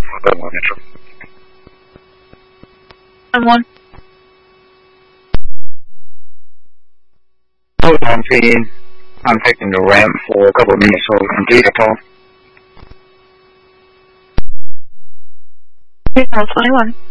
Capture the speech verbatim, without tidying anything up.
one Metro. I'm one. Hold on, team. I'm taking the ramp for a couple of minutes, so complete the call. twenty-one.